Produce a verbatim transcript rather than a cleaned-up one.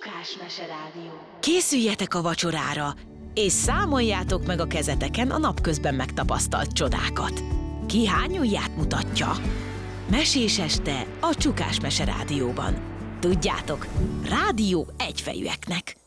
Csukás Mese Rádió. Készüljetek a vacsorára, és számoljátok meg a kezeteken a napközben megtapasztalt csodákat. Ki hány ujját mutatja? Mesés este a Csukás Mese Rádióban. Tudjátok, rádió egyfejűeknek.